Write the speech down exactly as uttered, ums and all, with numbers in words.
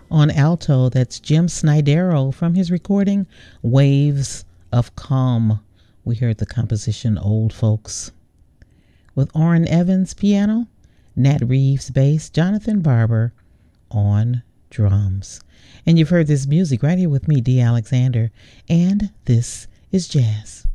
On alto, that's Jim Snydero from his recording Waves of Calm. We heard the composition Old Folks. With Orrin Evans piano, Nat Reeves bass, Jonathan Barber on drums. And you've heard this music right here with me, Dee Alexander, and this is jazz.